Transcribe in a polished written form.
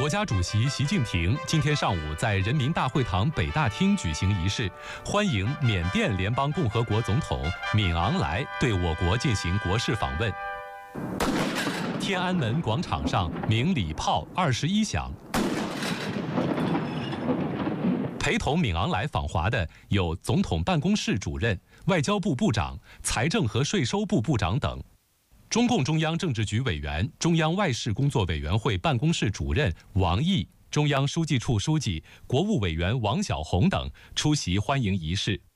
国家主席习近平今天上午在人民大会堂北大厅举行仪式，欢迎缅甸联邦共和国总统敏昂莱对我国进行国事访问。天安门广场上鸣礼炮21响。陪同敏昂莱访华的有总统办公室主任、外交部部长、财政和税收部部长等。中共中央政治局委员、中央外事工作委员会办公室主任王毅、中央书记处书记、国务委员王晓红等出席欢迎仪式。